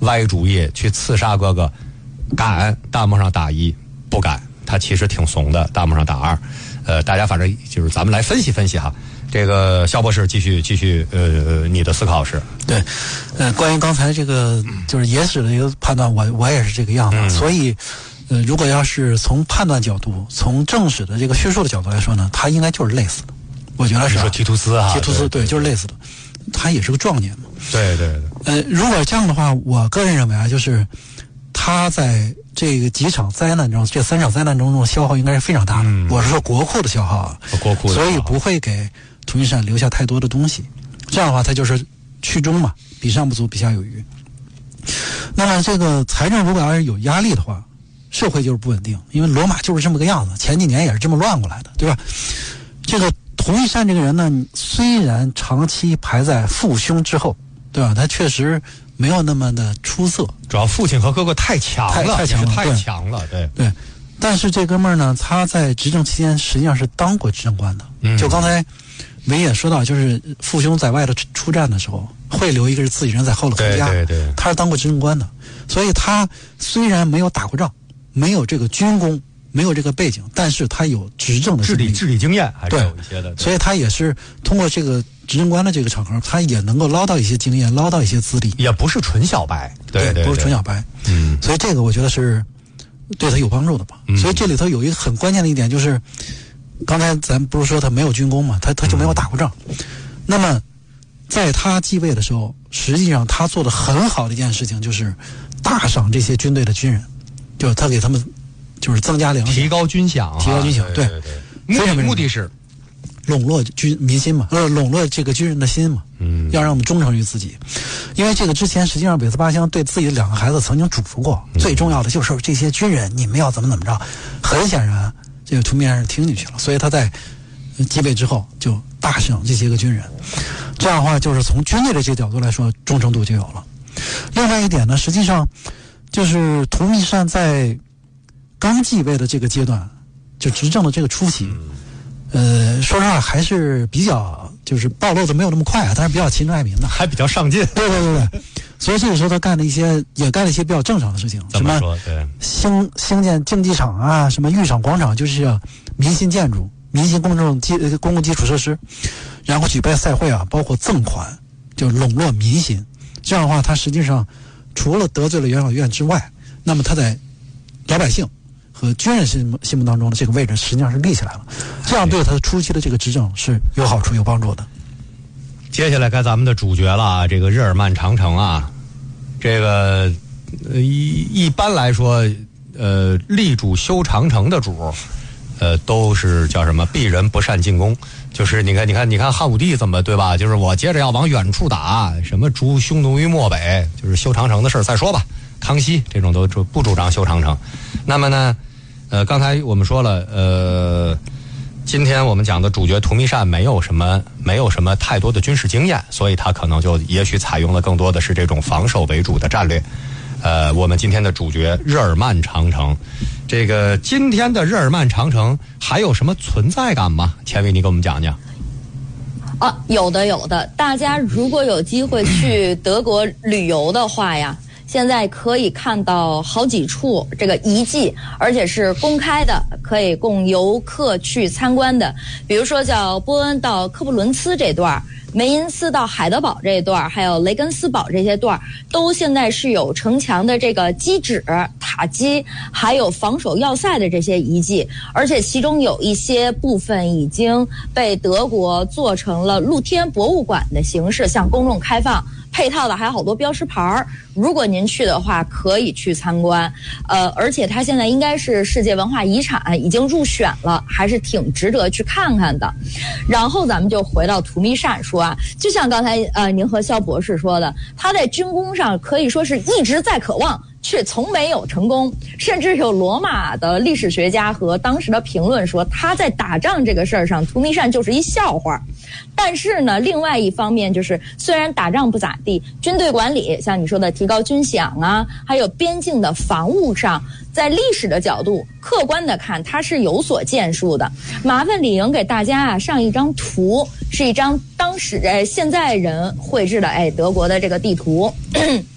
歪主意去刺杀哥哥，敢弹幕上打1，不敢，他其实挺怂的，弹幕上打2。大家反正就是咱们来分析分析哈。这个肖博士继续你的思考是？ 对，关于刚才这个就是野史的一个判断，我也是这个样子。所以，如果要是从判断角度，从正史的这个叙述的角度来说呢，他应该就是累死的。我觉得是。 你说提图斯哈？ 提图斯对，就是累死的。他也是个壮年嘛。 对。 如果这样的话，我个人认为啊，就是他在这个几场灾难中，这3场灾难中的消耗应该是非常大的。我是说国库的消耗啊， 国库的消耗， 所以不会给屠密善留下太多的东西。这样的话，他就是去中嘛，比上不足，比下有余。那么这个财政如果要是有压力的话，社会就是不稳定，因为罗马就是这么个样子，前几年也是这么乱过来的，对吧？这个屠密善这个人呢，虽然长期排在父兄之后，对吧？他确实没有那么的出色， 主要父亲和哥哥太强了， 太强了， 对。但是这哥们儿呢，他在执政期间实际上是当过执政官的。就刚才维也说到，就是父兄在外头出战的时候，会留一个自己人在后头看家。 对， 他是当过执政官的，所以他虽然没有打过仗，没有这个军功，没有这个背景，但是他有执政的治理经验还是有一些的。 所以他也是通过这个执政官的这个场合，他也能够捞到一些经验，捞到一些资历， 也不是纯小白。对， 不是纯小白。所以这个我觉得是对他有帮助的吧。所以这里头有一个很关键的一点，就是刚才咱不是说他没有军功嘛，他就没有打过仗。那么在他继位的时候，实际上他做的很好的一件事情就是大赏这些军队的军人，就是他给他们就是增加粮食， 提高军饷。对，目的是笼络民心嘛，笼络这个军人的心嘛，要让我们忠诚于自己。因为这个之前实际上韦斯巴乡对自己的2个孩子曾经嘱咐过，最重要的就是这些军人你们要怎么着。很显然这个屠密善是听进去了，所以他在继位之后就大赏这些个军人。这样的话，就是从军队的这个角度来说，忠诚度就有了。另外一点呢，实际上就是屠密善在刚继位的这个阶段，就执政的这个初期，说实话还是比较就是暴露的没有那么快啊，但是比较勤政爱民的， 还比较上进。 对。所以这个时候他干了一些比较正常的事情， 怎么说？对， 兴建竞技场啊，什么浴场、广场，就是民心建筑、民心公共基础设施，然后举办赛会啊，包括赠款，就笼络民心。这样的话，他实际上除了得罪了元老院之外，那么他在老百姓和军人心目当中的这个位置实际上是立起来了，这样对他初期的这个执政是有好处有帮助的。 接下来该咱们的主角了啊，这个日耳曼长城啊，这个一般来说，力主修长城的主，都是叫什么鄙人不善进攻，就是你看汉武帝怎么对吧？就是我接着要往远处打，什么匈奴于漠北，就是修长城的事再说吧。康熙这种都不主张修长城。那么呢，刚才我们说了，今天我们讲的主角屠密善没有什么太多的军事经验，所以他可能就也许采用了更多的是这种防守为主的战略。我们今天的主角日耳曼长城，这个今天的日耳曼长城还有什么存在感吗？钱伟，你给我们讲讲。 有的，大家如果有机会去德国旅游的话呀，现在可以看到好几处这个遗迹，而且是公开的，可以供游客去参观的。比如说叫波恩到科布伦茨这段，梅因斯到海德堡这一段，还有雷根斯堡这些段，都现在是有城墙的这个基址、塔基，还有防守要塞的这些遗迹，而且其中有一些部分已经被德国做成了露天博物馆的形式，向公众开放。配套的还有好多标识牌，如果您去的话可以去参观。而且它现在应该是世界文化遗产，已经入选了，还是挺值得去看看的。然后咱们就回到屠密善说啊，就像刚才您和肖博士说的，他在军功上可以说是一直在渴望，却从没有成功，甚至有罗马的历史学家和当时的评论说，他在打仗这个事儿上，屠密善就是一笑话。但是呢，另外一方面就是，虽然打仗不咋地，军队管理像你说的提高军饷啊，还有边境的防务上，在历史的角度客观的看，它是有所建树的。麻烦李莹给大家上一张图，是一张当时现在人绘制的德国的这个地图。